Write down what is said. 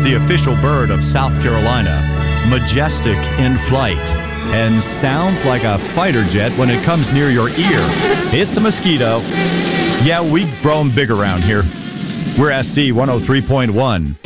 the official bird of South Carolina, majestic in flight, and sounds like a fighter jet when it comes near your ear. It's a mosquito. Yeah, we grow 'em big around here. We're SC 103.1.